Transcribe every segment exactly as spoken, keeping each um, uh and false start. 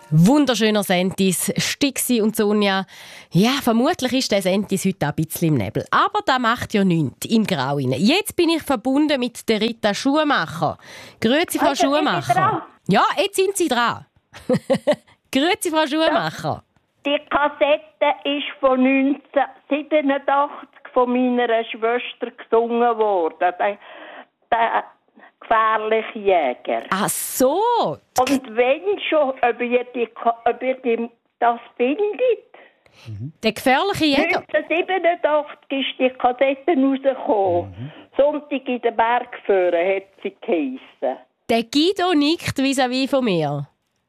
Wunderschöner Sentis, Stixi und Sonja. Ja, vermutlich ist der Sentis heute auch ein bisschen im Nebel. Aber das macht ja nichts im Grau rein. Jetzt bin ich verbunden mit der Rita Schumacher. Grüezi, Frau Also, Schumacher. Ja, jetzt sind Sie dran. Grüezi, Frau Schumacher. Die Kassette ist von neunzehnhundertsiebenundachtzig von meiner Schwester gesungen worden. Der, der gefährliche Jäger. Ach so. Und wenn schon, ob ihr, die, ob ihr die, das findet. Der gefährliche Jäger. neunzehnhundertsiebenundachtzig ist die Kassette rausgekommen. Mhm. Sonntag in den Bergführer hat sie geheissen. Der Guido nickt vis-à-vis von mir.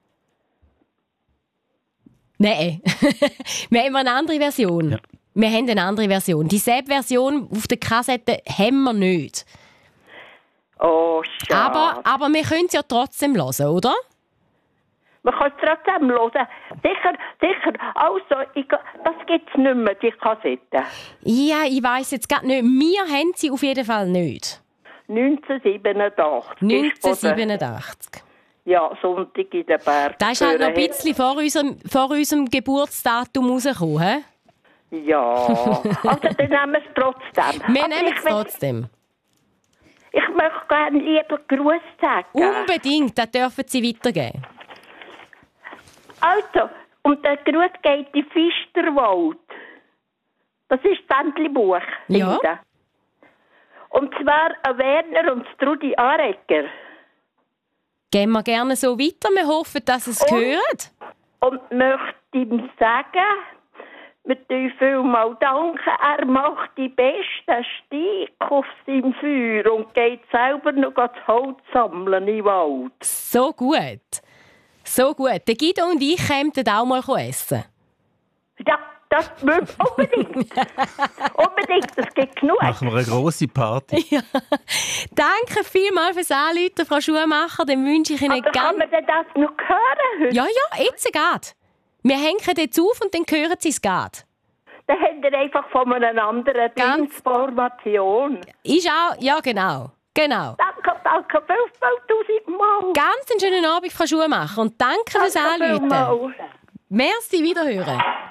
Nein. Wir haben eine andere Version. Ja. Wir haben eine andere Version. Die Sepp-Version auf der Kassette haben wir nicht. Oh, schade. Aber, aber wir können es ja trotzdem hören, oder? Man kann es trotzdem hören. Sicher, sicher. Also, ich, das gibt es nicht mehr, die Kassette. Ja, ich weiss jetzt gar nicht. Wir haben sie auf jeden Fall nicht. neunzehnhundertsiebenundachtzig. neunzehnhundertsiebenundachtzig. Ja, Sonntag in den Bergen. Das ist halt noch ein bisschen vor unserem, vor unserem Geburtsdatum rausgekommen. Ja, also dann nehmen wir es trotzdem. Wir Aber nehmen es trotzdem. Ich möchte gerne lieber Gruß sagen. Unbedingt, das dürfen Sie weitergeben. Also, und der Gruß geht in Fisterwald. Das ist das Bändli-Buch. Ja. Und zwar an Werner und Trudi Arecker. Gehen wir gerne so weiter. Wir hoffen, dass es und, hört. Und möchte ihm sagen, wir tun vielmal danken. Er macht die besten Stieg auf seinem Feuer und geht selber noch das Holz sammeln im Wald. So gut. So gut. Der Guido und ich kämen auch mal essen. Ja, das müssen wir unbedingt. Unbedingt, es gibt genug. Machen wir eine grosse Party. Ja. Danke vielmals fürs Anrufen, Frau Schumacher. Dann wünsche ich Ihnen Aber ganz... kann man denn das noch hören heute? Ja, ja, jetzt geht. Wir hängen jetzt auf und dann hören Sie es geht. Dann habt ihr einfach von einer anderen Ganz Information. Ist auch... Ja, genau. Genau. Danke, danke, fünftausend Mal. Ganz einen schönen Abend, Frau Schumacher. Und danke, danke fürs Anrufen. Merci, wiederhören.